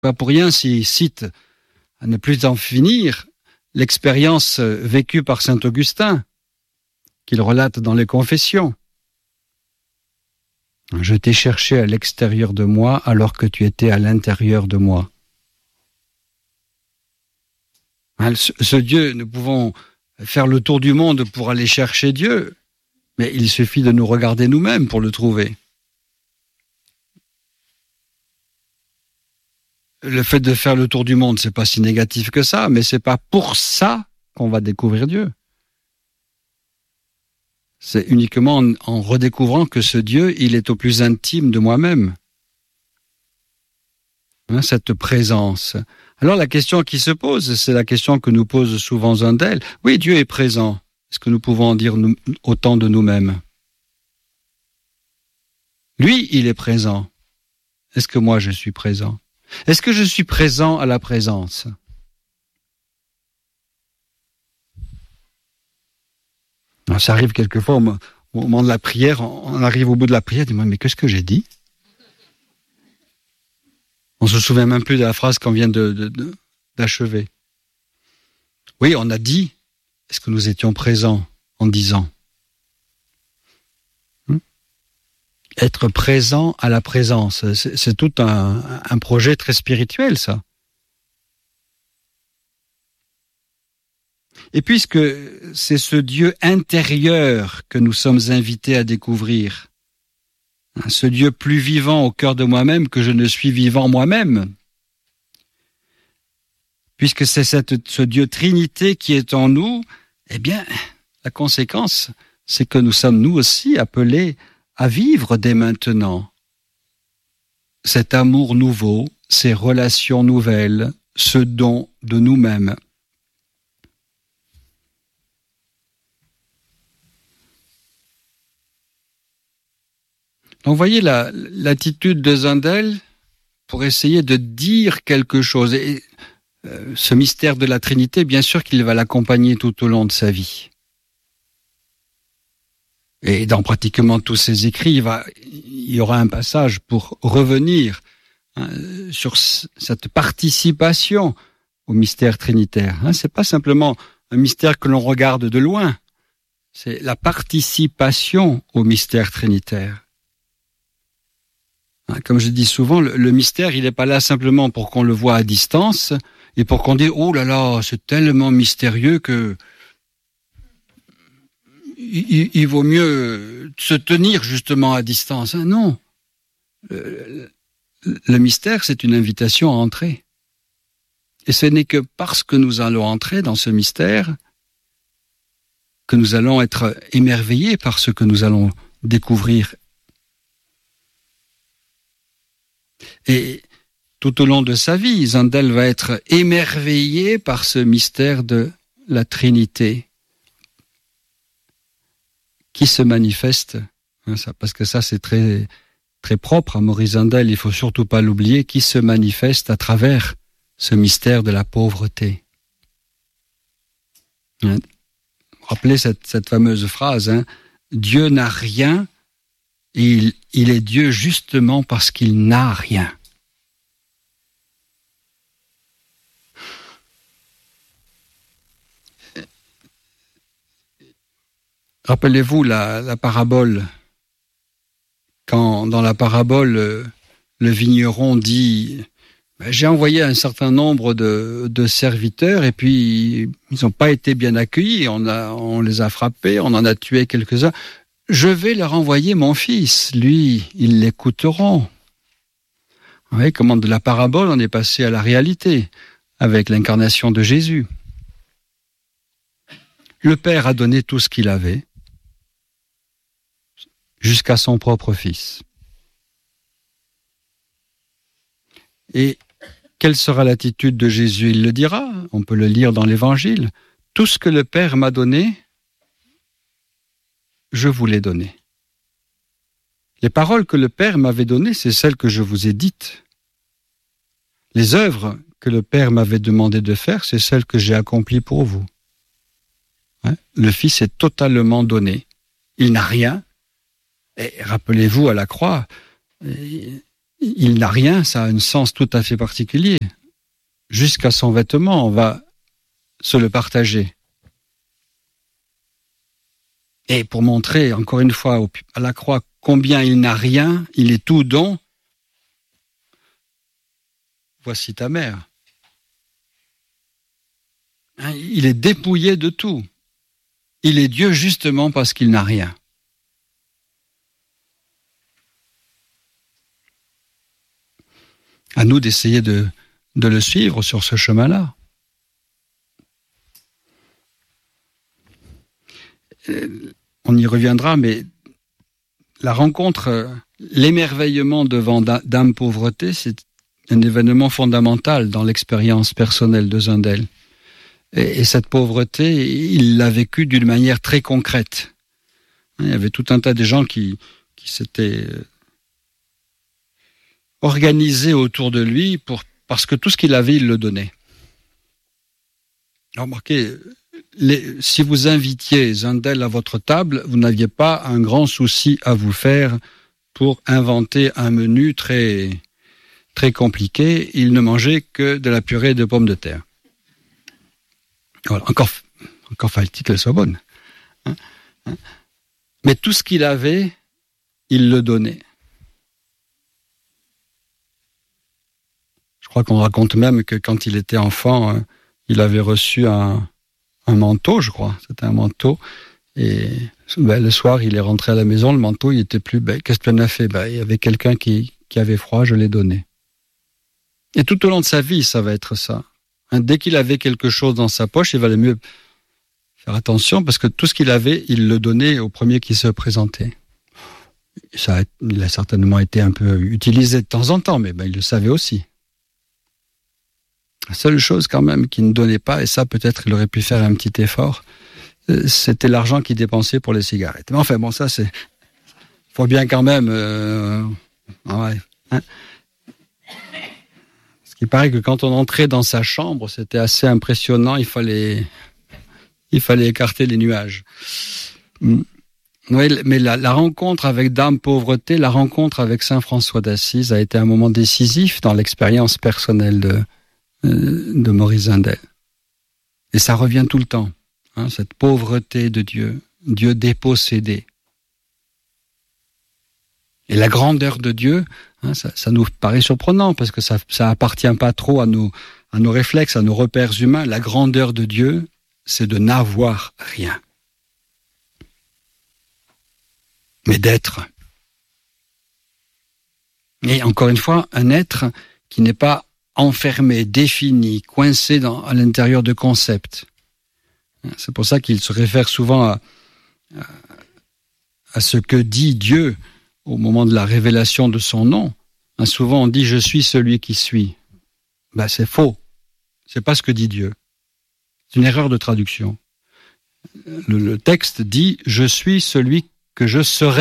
Pas pour rien s'il cite, à ne plus en finir, l'expérience vécue par saint Augustin, qu'il relate dans les Confessions. Je t'ai cherché à l'extérieur de moi alors que tu étais à l'intérieur de moi. Ce Dieu, nous pouvons faire le tour du monde pour aller chercher Dieu, mais il suffit de nous regarder nous-mêmes pour le trouver. Le fait de faire le tour du monde, c'est pas si négatif que ça, mais c'est pas pour ça qu'on va découvrir Dieu. C'est uniquement en redécouvrant que ce Dieu, il est au plus intime de moi-même. Cette présence. Alors la question qui se pose, c'est la question que nous pose souvent Zundel. Oui, Dieu est présent. Est-ce que nous pouvons en dire autant de nous-mêmes? Lui, il est présent. Est-ce que moi, je suis présent? Est-ce que je suis présent à la présence? Ça arrive quelquefois au moment de la prière, on arrive au bout de la prière, dis-moi, mais qu'est-ce que j'ai dit? On se souvient même plus de la phrase qu'on vient d'achever. Oui, on a dit, est-ce que nous étions présents en disant? Être présent à la présence, c'est tout un projet très spirituel, ça. Et puisque c'est ce Dieu intérieur que nous sommes invités à découvrir, ce Dieu plus vivant au cœur de moi-même que je ne suis vivant moi-même, puisque c'est ce Dieu Trinité qui est en nous, eh bien, la conséquence, c'est que nous sommes nous aussi appelés à vivre dès maintenant cet amour nouveau, ces relations nouvelles, ce don de nous-mêmes. Donc, vous voyez l'attitude de Zundel pour essayer de dire quelque chose. Et ce mystère de la Trinité, bien sûr qu'il va l'accompagner tout au long de sa vie. Et dans pratiquement tous ses écrits, il y aura un passage pour revenir sur cette participation au mystère trinitaire. C'est pas simplement un mystère que l'on regarde de loin, c'est la participation au mystère trinitaire. Comme je dis souvent, le mystère, il n'est pas là simplement pour qu'on le voit à distance et pour qu'on dise « Oh là là, c'est tellement mystérieux que il vaut mieux se tenir justement à distance. » Non. Le mystère, c'est une invitation à entrer. Et ce n'est que parce que nous allons entrer dans ce mystère que nous allons être émerveillés par ce que nous allons découvrir. Et tout au long de sa vie, Zundel va être émerveillé par ce mystère de la Trinité qui se manifeste, parce que ça c'est très, très propre à Maurice Zundel, il ne faut surtout pas l'oublier, qui se manifeste à travers ce mystère de la pauvreté. Rappelez cette fameuse phrase, Dieu n'a rien, et il est Dieu justement parce qu'il n'a rien. Rappelez-vous la parabole, quand dans la parabole, le vigneron dit « J'ai envoyé un certain nombre de serviteurs et puis ils n'ont pas été bien accueillis, on les a frappés, on en a tué quelques-uns. Je vais leur envoyer mon fils, lui, ils l'écouteront. » Vous voyez comment de la parabole on est passé à la réalité avec l'incarnation de Jésus. Le Père a donné tout ce qu'il avait, jusqu'à son propre fils. Et quelle sera l'attitude de Jésus? Il le dira, on peut le lire dans l'Évangile. Tout ce que le Père m'a donné, je vous l'ai donné. Les paroles que le Père m'avait données, c'est celles que je vous ai dites. Les œuvres que le Père m'avait demandé de faire, c'est celles que j'ai accomplies pour vous. Le Fils est totalement donné. Il n'a rien. Et rappelez-vous, à la croix, il n'a rien, ça a un sens tout à fait particulier. Jusqu'à son vêtement, on va se le partager. Et pour montrer, encore une fois, à la croix, combien il n'a rien, il est tout don. Voici ta mère. Il est dépouillé de tout. Il est Dieu justement parce qu'il n'a rien. À nous d'essayer de le suivre sur ce chemin-là. On y reviendra, mais la rencontre, l'émerveillement devant Dame Pauvreté, c'est un événement fondamental dans l'expérience personnelle de Zundel. Et cette pauvreté, il l'a vécue d'une manière très concrète. Il y avait tout un tas de gens qui s'étaient organisés autour de lui parce que tout ce qu'il avait, il le donnait. Remarquez, si vous invitiez Zundel à votre table, vous n'aviez pas un grand souci à vous faire pour inventer un menu très, très compliqué. Il ne mangeait que de la purée de pommes de terre. Voilà, encore fallait-il qu'elle soit bonne. Mais tout ce qu'il avait, il le donnait. Je crois qu'on raconte même que quand il était enfant, il avait reçu un manteau, je crois. C'était un manteau. Et le soir, il est rentré à la maison, le manteau, il était plus... qu'est-ce que tu en as fait? Il y avait quelqu'un qui avait froid, je l'ai donné. Et tout au long de sa vie, ça va être ça. Dès qu'il avait quelque chose dans sa poche, il valait mieux faire attention parce que tout ce qu'il avait, il le donnait au premier qui se présentait. Il a certainement été un peu utilisé de temps en temps, mais il le savait aussi. La seule chose quand même qu'il ne donnait pas, et ça peut-être il aurait pu faire un petit effort, c'était l'argent qu'il dépensait pour les cigarettes. Mais enfin bon, ça c'est... faut bien quand même... Il paraît que quand on entrait dans sa chambre, c'était assez impressionnant. Il fallait écarter les nuages. Oui, mais la rencontre avec Dame Pauvreté, la rencontre avec Saint François d'Assise a été un moment décisif dans l'expérience personnelle de Maurice Zundel. Et ça revient tout le temps, cette pauvreté de Dieu, Dieu dépossédé. Et la grandeur de Dieu, ça nous paraît surprenant parce que ça appartient pas trop à nos réflexes, à nos repères humains. La grandeur de Dieu, c'est de n'avoir rien. Mais d'être. Et encore une fois, un être qui n'est pas enfermé, défini, coincé à l'intérieur de concepts. C'est pour ça qu'il se réfère souvent à ce que dit Dieu au moment de la révélation de son nom. Souvent on dit « je suis celui qui suis ». C'est faux. C'est pas ce que dit Dieu. C'est une erreur de traduction. Le texte dit « je suis celui que je serai ».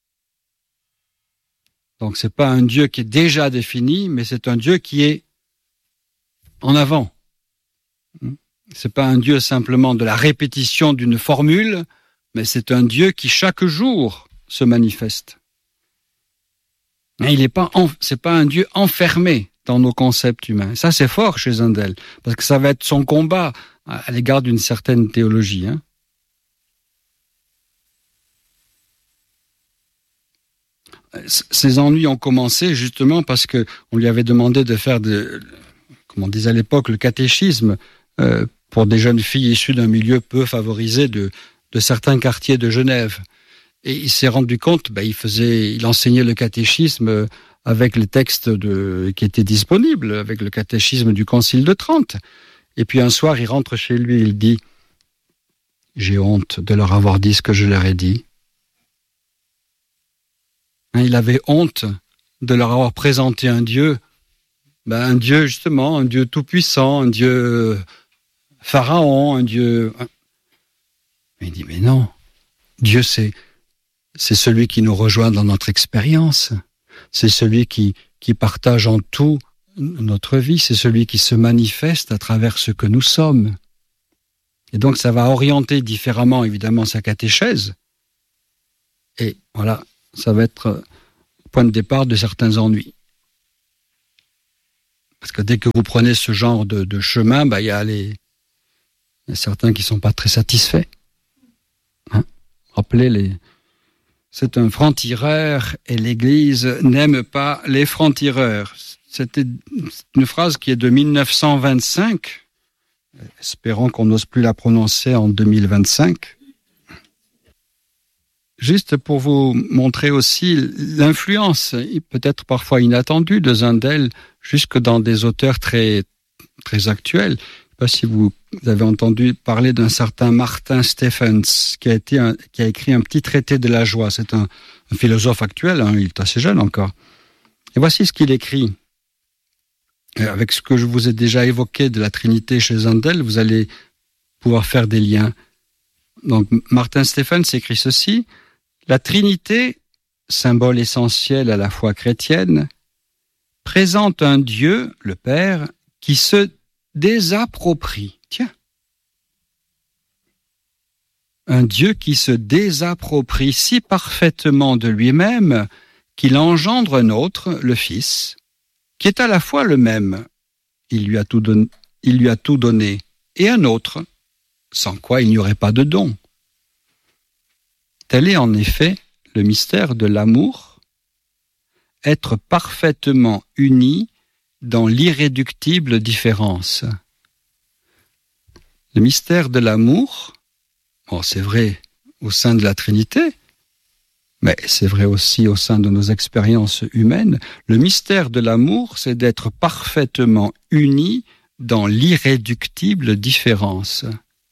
Donc c'est pas un Dieu qui est déjà défini, mais c'est un Dieu qui est en avant. C'est pas un Dieu simplement de la répétition d'une formule, mais c'est un Dieu qui chaque jour se manifeste. C'est pas un Dieu enfermé dans nos concepts humains. Ça, c'est fort chez Zundel, parce que ça va être son combat à l'égard d'une certaine théologie. Ses ennuis ont commencé justement parce que on lui avait demandé de faire, comme on disait à l'époque, le catéchisme pour des jeunes filles issues d'un milieu peu favorisé de certains quartiers de Genève. Et il s'est rendu compte, il enseignait le catéchisme avec les textes qui étaient disponibles, avec le catéchisme du Concile de Trente. Et puis un soir, il rentre chez lui, il dit « J'ai honte de leur avoir dit ce que je leur ai dit. » Il avait honte de leur avoir présenté un Dieu justement, un Dieu tout-puissant, un Dieu pharaon, un Dieu... Il dit « Mais non, Dieu c'est celui qui nous rejoint dans notre expérience. C'est celui qui partage en tout notre vie. C'est celui qui se manifeste à travers ce que nous sommes. » Et donc, ça va orienter différemment, évidemment, sa catéchèse. Et voilà, ça va être le point de départ de certains ennuis. Parce que dès que vous prenez ce genre de chemin, il y a certains qui ne sont pas très satisfaits. Rappelez, c'est un franc-tireur et l'Église n'aime pas les francs-tireurs. C'était une phrase qui est de 1925. Espérons qu'on n'ose plus la prononcer en 2025. Juste pour vous montrer aussi l'influence, peut-être parfois inattendue, de Zundel, jusque dans des auteurs très, très actuels. Je ne sais pas si vous avez entendu parler d'un certain Martin Stephens, qui a écrit un petit traité de la joie. C'est un philosophe actuel, il est assez jeune encore. Et voici ce qu'il écrit. Avec ce que je vous ai déjà évoqué de la Trinité chez Zundel, vous allez pouvoir faire des liens. Donc, Martin Stephens écrit ceci: la Trinité, symbole essentiel à la foi chrétienne, présente un Dieu, le Père, qui se désapproprie. Tiens. Un Dieu qui se désapproprie si parfaitement de lui-même qu'il engendre un autre, le Fils, qui est à la fois le même, il lui a tout donné, et un autre, sans quoi il n'y aurait pas de don. Tel est en effet le mystère de l'amour, être parfaitement uni dans l'irréductible différence. Le mystère de l'amour, c'est vrai au sein de la Trinité, mais c'est vrai aussi au sein de nos expériences humaines. Le mystère de l'amour, c'est d'être parfaitement uni dans l'irréductible différence.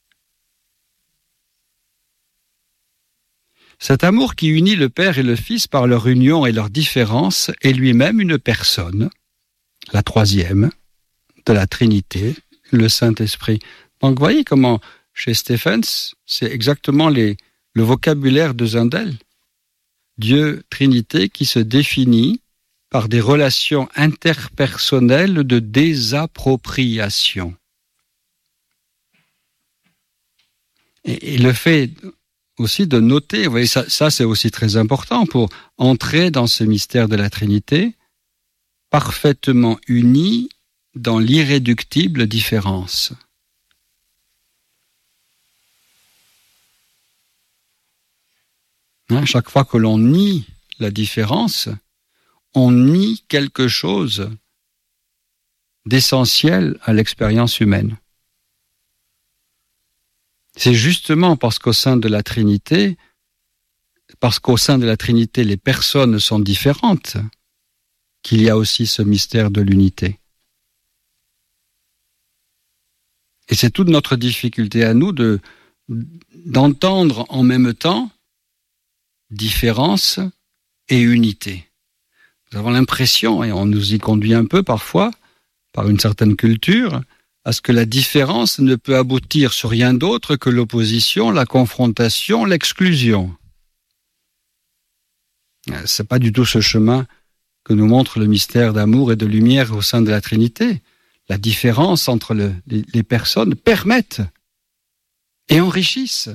Cet amour qui unit le Père et le Fils par leur union et leur différence est lui-même une personne, la troisième de la Trinité, le Saint-Esprit. Donc, vous voyez comment, chez Stephens, c'est exactement le vocabulaire de Zundel. Dieu, Trinité, qui se définit par des relations interpersonnelles de désappropriation. Et le fait aussi de noter, vous voyez, ça c'est aussi très important pour entrer dans ce mystère de la Trinité, parfaitement unis dans l'irréductible différence. Chaque fois que l'on nie la différence, on nie quelque chose d'essentiel à l'expérience humaine. C'est justement parce qu'au sein de la Trinité, les personnes sont différentes, qu'il y a aussi ce mystère de l'unité. Et c'est toute notre difficulté à nous d'entendre en même temps différence et unité. Nous avons l'impression, et on nous y conduit un peu parfois, par une certaine culture, à ce que la différence ne peut aboutir sur rien d'autre que l'opposition, la confrontation, l'exclusion. C'est pas du tout ce chemin que nous montre le mystère d'amour et de lumière au sein de la Trinité. La différence entre les personnes permettent et enrichissent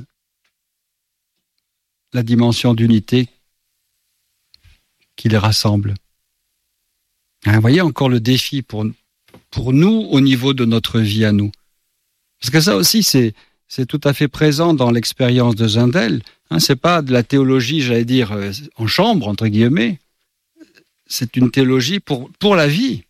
la dimension d'unité qui les rassemble. Vous voyez encore le défi pour nous au niveau de notre vie à nous. Parce que ça aussi, c'est tout à fait présent dans l'expérience de Zundel. C'est pas de la théologie, j'allais dire, en chambre, entre guillemets. C'est une théologie pour la vie.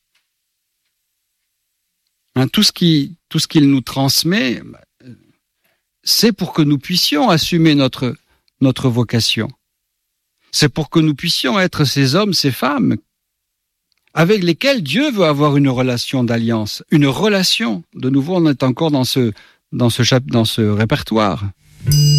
Tout ce qu'il nous transmet, c'est pour que nous puissions assumer notre vocation. C'est pour que nous puissions être ces hommes, ces femmes avec lesquels Dieu veut avoir une relation d'alliance, une relation. De nouveau, on est encore dans ce répertoire.